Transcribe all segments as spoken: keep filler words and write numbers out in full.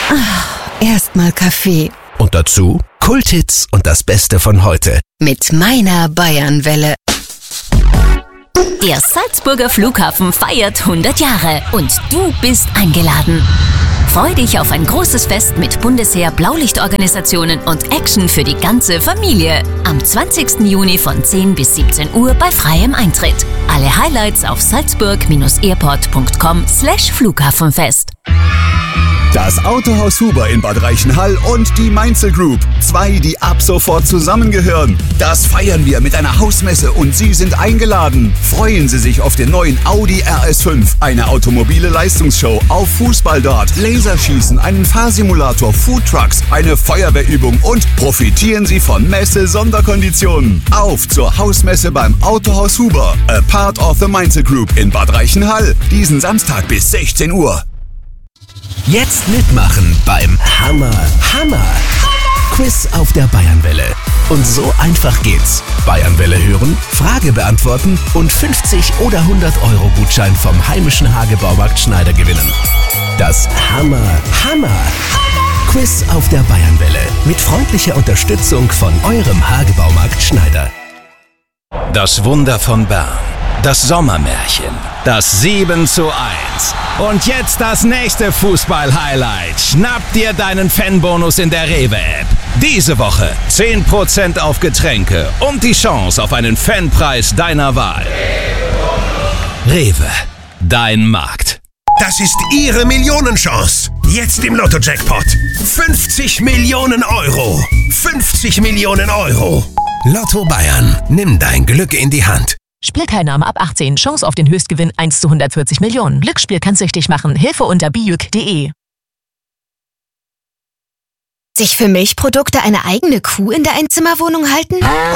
Erstmal Kaffee. Und dazu Kulthits und das Beste von heute. Mit meiner Bayernwelle. Der Salzburger Flughafen feiert hundert Jahre und du bist eingeladen. Freu dich auf ein großes Fest mit Bundesheer, Blaulichtorganisationen und Action für die ganze Familie. Am zwanzigsten Juni von zehn bis siebzehn Uhr bei freiem Eintritt. Alle Highlights auf salzburg-airport punkt com slash Flughafenfest. Das Autohaus Huber in Bad Reichenhall und die Mainzel Group. Zwei, die ab sofort zusammengehören. Das feiern wir mit einer Hausmesse und Sie sind eingeladen. Freuen Sie sich auf den neuen Audi R S fünf, eine automobile Leistungsshow auf Fußballdart, Laserschießen, einen Fahrsimulator, Foodtrucks, eine Feuerwehrübung und profitieren Sie von Messe-Sonderkonditionen. Auf zur Hausmesse beim Autohaus Huber, a part of the Mainzel Group in Bad Reichenhall. Diesen Samstag bis sechzehn Uhr. Jetzt mitmachen beim Hammer, Hammer, Quiz auf der Bayernwelle. Und so einfach geht's. Bayernwelle hören, Frage beantworten und fünfzig oder hundert Euro Gutschein vom heimischen Hagebaumarkt Schneider gewinnen. Das Hammer, Hammer, Quiz auf der Bayernwelle. Mit freundlicher Unterstützung von eurem Hagebaumarkt Schneider. Das Wunder von Bern. Das Sommermärchen. Das sieben zu eins. Und jetzt das nächste Fußball-Highlight. Schnapp dir deinen Fanbonus in der Rewe-App. Diese Woche zehn Prozent auf Getränke und die Chance auf einen Fanpreis deiner Wahl. Rewe, dein Markt. Das ist Ihre Millionenchance. Jetzt im Lotto-Jackpot. fünfzig Millionen Euro. fünfzig Millionen Euro. Lotto Bayern. Nimm dein Glück in die Hand. Spielteilnahme ab achtzehn. Chance auf den Höchstgewinn eins zu hundertvierzig Millionen. Glücksspiel kann süchtig machen. Hilfe unter bijuk punkt de. Sich für Milchprodukte eine eigene Kuh in der Einzimmerwohnung halten?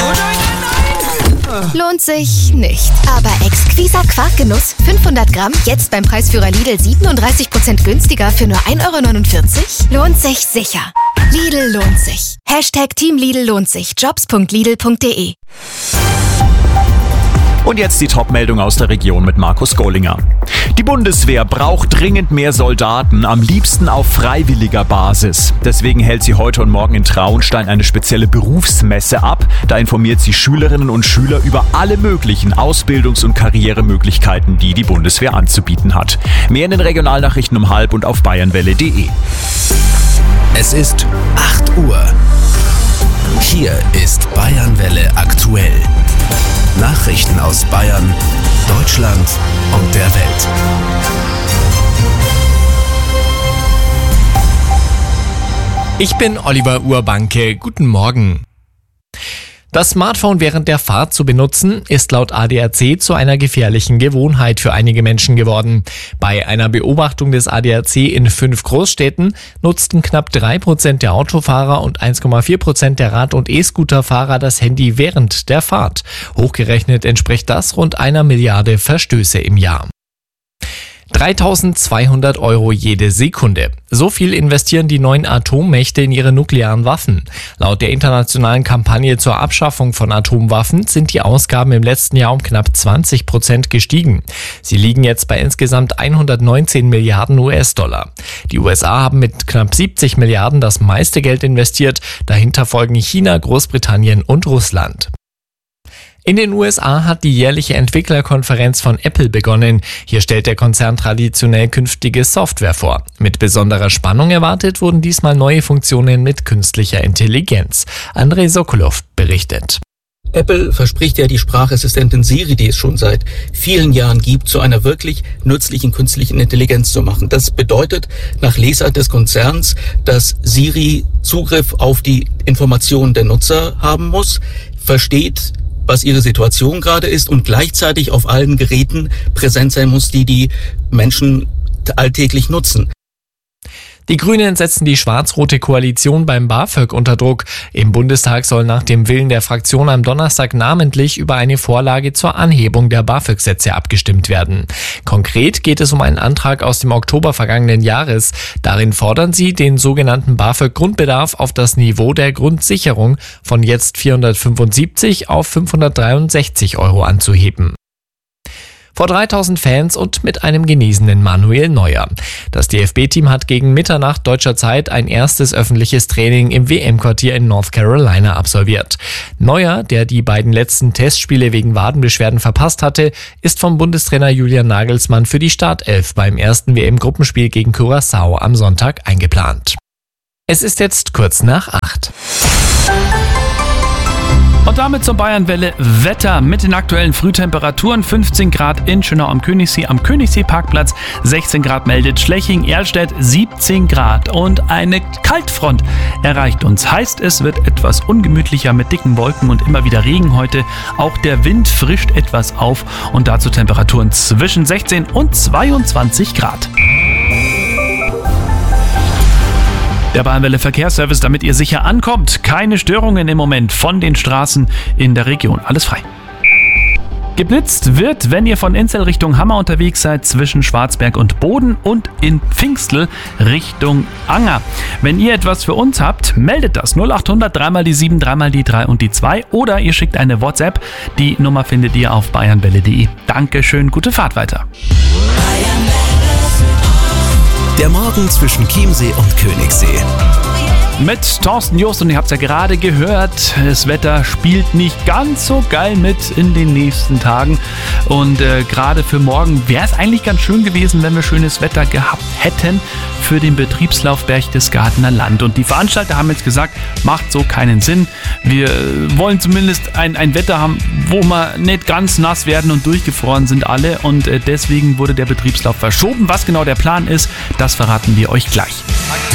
Lohnt sich nicht. Aber exquiser Quarkgenuss, fünfhundert Gramm, jetzt beim Preisführer Lidl siebenunddreißig Prozent günstiger für nur ein Euro neunundvierzig? Lohnt sich sicher. Lidl lohnt sich. Hashtag Team Lidl lohnt sich. jobs punkt lidl punkt de. Und jetzt die Top-Meldung aus der Region mit Markus Gollinger. Die Bundeswehr braucht dringend mehr Soldaten, am liebsten auf freiwilliger Basis. Deswegen hält sie heute und morgen in Traunstein eine spezielle Berufsmesse ab. Da informiert sie Schülerinnen und Schüler über alle möglichen Ausbildungs- und Karrieremöglichkeiten, die die Bundeswehr anzubieten hat. Mehr in den Regionalnachrichten um halb und auf bayernwelle punkt de. Es ist acht Uhr. Hier ist Bayernwelle aktuell. Nachrichten aus Bayern, Deutschland und der Welt. Ich bin Oliver Urbanke. Guten Morgen. Das Smartphone während der Fahrt zu benutzen, ist laut A D A C zu einer gefährlichen Gewohnheit für einige Menschen geworden. Bei einer Beobachtung des A D A C in fünf Großstädten nutzten knapp drei Prozent der Autofahrer und eins Komma vier Prozent der Rad- und E-Scooterfahrer das Handy während der Fahrt. Hochgerechnet entspricht das rund einer Milliarde Verstöße im Jahr. dreitausendzweihundert Euro jede Sekunde. So viel investieren die neuen Atommächte in ihre nuklearen Waffen. Laut der internationalen Kampagne zur Abschaffung von Atomwaffen sind die Ausgaben im letzten Jahr um knapp zwanzig Prozent gestiegen. Sie liegen jetzt bei insgesamt hundertneunzehn Milliarden U S-Dollar. Die U S A haben mit knapp siebzig Milliarden das meiste Geld investiert. Dahinter folgen China, Großbritannien und Russland. In den U S A hat die jährliche Entwicklerkonferenz von Apple begonnen. Hier stellt der Konzern traditionell künftige Software vor. Mit besonderer Spannung erwartet wurden diesmal neue Funktionen mit künstlicher Intelligenz. Andrei Sokolov berichtet. Apple verspricht ja die Sprachassistentin Siri, die es schon seit vielen Jahren gibt, zu einer wirklich nützlichen künstlichen Intelligenz zu machen. Das bedeutet nach Lesart des Konzerns, dass Siri Zugriff auf die Informationen der Nutzer haben muss, versteht, was ihre Situation gerade ist und gleichzeitig auf allen Geräten präsent sein muss, die die Menschen alltäglich nutzen. Die Grünen setzen die schwarz-rote Koalition beim BAföG unter Druck. Im Bundestag soll nach dem Willen der Fraktion am Donnerstag namentlich über eine Vorlage zur Anhebung der BAföG-Sätze abgestimmt werden. Konkret geht es um einen Antrag aus dem Oktober vergangenen Jahres. Darin fordern sie, den sogenannten BAföG-Grundbedarf auf das Niveau der Grundsicherung von jetzt vierhundertfünfundsiebzig auf fünfhundertdreiundsechzig Euro anzuheben. vor dreitausend Fans und mit einem genesenen Manuel Neuer. Das D F B-Team hat gegen Mitternacht deutscher Zeit ein erstes öffentliches Training im W M-Quartier in North Carolina absolviert. Neuer, der die beiden letzten Testspiele wegen Wadenbeschwerden verpasst hatte, ist vom Bundestrainer Julian Nagelsmann für die Startelf beim ersten W M-Gruppenspiel gegen Curaçao am Sonntag eingeplant. Es ist jetzt kurz nach acht. Und damit zur Bayernwelle Wetter mit den aktuellen Frühtemperaturen. fünfzehn Grad in Schönau am Königssee, am Königssee-Parkplatz. sechzehn Grad meldet Schleching-Erlstedt, siebzehn Grad. Und eine Kaltfront erreicht uns. Heißt, es wird etwas ungemütlicher mit dicken Wolken und immer wieder Regen heute. Auch der Wind frischt etwas auf und dazu Temperaturen zwischen sechzehn und zweiundzwanzig Grad. Der Bayernwelle Verkehrsservice, damit ihr sicher ankommt. Keine Störungen im Moment von den Straßen in der Region. Alles frei. Geblitzt wird, wenn ihr von Inzell Richtung Hammer unterwegs seid, zwischen Schwarzberg und Boden und in Pfingstl Richtung Anger. Wenn ihr etwas für uns habt, meldet das null acht hundert dreimal die sieben, dreimal die drei und die zwei oder ihr schickt eine WhatsApp. Die Nummer findet ihr auf bayernwelle punkt de. Dankeschön, gute Fahrt weiter. Der Morgen zwischen Chiemsee und Königssee. Mit Thorsten Jost, und ihr habt es ja gerade gehört, das Wetter spielt nicht ganz so geil mit in den nächsten Tagen. Und äh, gerade für morgen wäre es eigentlich ganz schön gewesen, wenn wir schönes Wetter gehabt hätten für den Betriebslauf Berchtesgadener Land. Und die Veranstalter haben jetzt gesagt, macht so keinen Sinn. Wir wollen zumindest ein, ein Wetter haben, wo wir nicht ganz nass werden und durchgefroren sind alle. Und äh, deswegen wurde der Betriebslauf verschoben. Was genau der Plan ist, das verraten wir euch gleich.